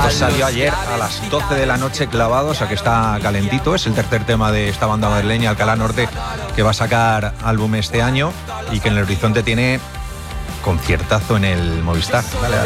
Pues salió ayer a las 12 de la noche clavado, o sea que está calentito. Es el tercer tema de esta banda madrileña, Alcalá Norte, que va a sacar álbum este año y que en el horizonte tiene conciertazo en el Movistar. Dale.